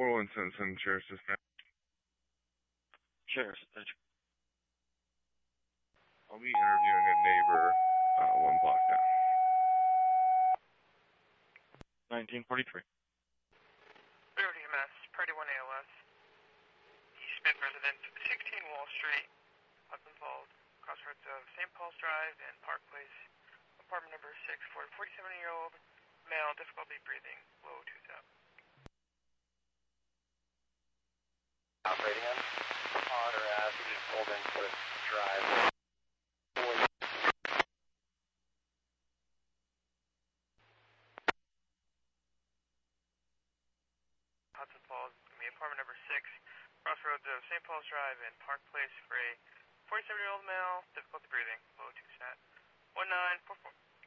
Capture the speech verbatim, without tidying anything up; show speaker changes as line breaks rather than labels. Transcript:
four one seven seven, Sheriff's Dispatch.
Sheriff's Dispatch.
I'll be interviewing a neighbor uh, one block down.
nineteen forty-three.
Liberty M S, Priority one A L S. East Smith resident, sixteen Wall Street, Hudson Falls, crossroads of Saint Paul's Drive and Park Place. Apartment number six for a forty-seven-year-old male, difficulty breathing, low two thousand.
Operating on on or as we just pulled into the drive.
Hudson Falls, me, apartment number six, crossroads of Saint Paul's Drive and Park Place for a forty-seven-year-old male, difficulty breathing, low two sat, one nine four four.